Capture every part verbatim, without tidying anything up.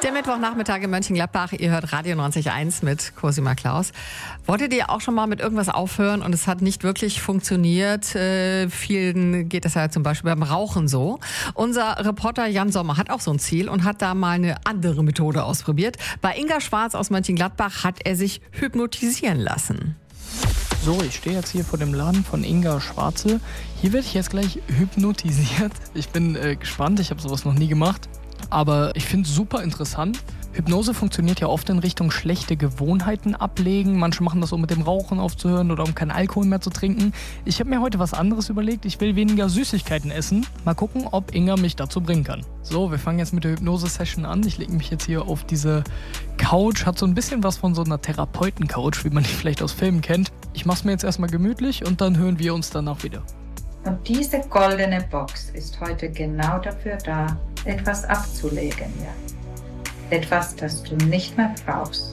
Der Mittwochnachmittag in Mönchengladbach. Ihr hört Radio neunzig Komma eins mit Cosima Klaus. Wolltet ihr auch schon mal mit irgendwas aufhören und es hat nicht wirklich funktioniert? Äh, vielen geht das ja zum Beispiel beim Rauchen so. Unser Reporter Jan Sommer hat auch so ein Ziel und hat da mal eine andere Methode ausprobiert. Bei Inga Schwarz aus Mönchengladbach hat er sich hypnotisieren lassen. So, ich stehe jetzt hier vor dem Laden von Inga Schwarze. Hier werde ich jetzt gleich hypnotisiert. Ich bin äh, gespannt, ich habe sowas noch nie gemacht. Aber ich finde es super interessant. Hypnose funktioniert ja oft in Richtung schlechte Gewohnheiten ablegen. Manche machen das, um mit dem Rauchen aufzuhören oder um keinen Alkohol mehr zu trinken. Ich habe mir heute was anderes überlegt. Ich will weniger Süßigkeiten essen. Mal gucken, ob Inga mich dazu bringen kann. So, wir fangen jetzt mit der Hypnose-Session an. Ich lege mich jetzt hier auf diese Couch. Hat so ein bisschen was von so einer Therapeuten-Couch, wie man die vielleicht aus Filmen kennt. Ich mache es mir jetzt erstmal gemütlich und dann hören wir uns danach wieder. Und diese goldene Box ist heute genau dafür da, etwas abzulegen, ja. Etwas, das du nicht mehr brauchst.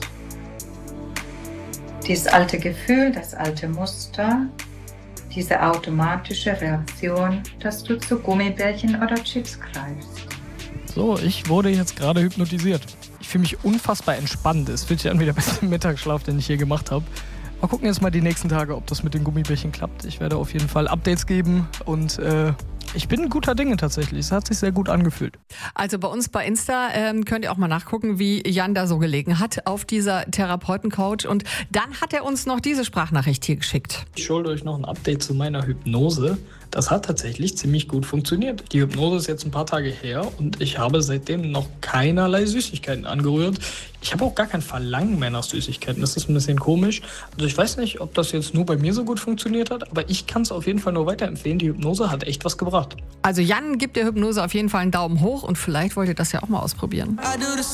Dieses alte Gefühl, das alte Muster, diese automatische Reaktion, dass du zu Gummibärchen oder Chips greifst. So, ich wurde jetzt gerade hypnotisiert. Ich fühle mich unfassbar entspannt. Es fühlt sich an wie der beste Mittagsschlaf, den ich je gemacht habe. Mal gucken jetzt mal die nächsten Tage, ob das mit den Gummibärchen klappt. Ich werde auf jeden Fall Updates geben und äh, ich bin guter Dinge tatsächlich. Es hat sich sehr gut angefühlt. Also bei uns bei Insta ähm, könnt ihr auch mal nachgucken, wie Jan da so gelegen hat auf dieser Therapeuten-Couch. Und dann hat er uns noch diese Sprachnachricht hier geschickt. Ich schulde euch noch ein Update zu meiner Hypnose. Das hat tatsächlich ziemlich gut funktioniert. Die Hypnose ist jetzt ein paar Tage her und ich habe seitdem noch keinerlei Süßigkeiten angerührt. Ich habe auch gar kein Verlangen mehr nach Süßigkeiten. Das ist ein bisschen komisch. Also ich weiß nicht, ob das jetzt nur bei mir so gut funktioniert hat, aber ich kann es auf jeden Fall nur weiterempfehlen. Die Hypnose hat echt was gebracht. Also Jan gibt der Hypnose auf jeden Fall einen Daumen hoch und vielleicht wollt ihr das ja auch mal ausprobieren.